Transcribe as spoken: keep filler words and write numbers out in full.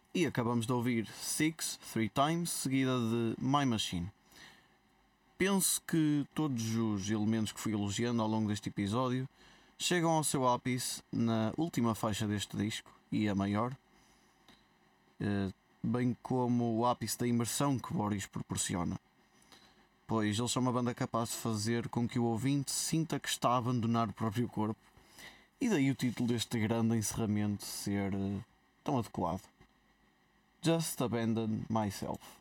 E acabamos de ouvir Six, Three Times, seguida de My Machine. Penso que todos os elementos que fui elogiando ao longo deste episódio chegam ao seu ápice na última faixa deste disco, e a maior, bem como o ápice da imersão que Boris proporciona, pois eles são uma banda capaz de fazer com que o ouvinte sinta que está a abandonar o próprio corpo, e daí o título deste grande encerramento ser tão adequado: Just Abandon Myself.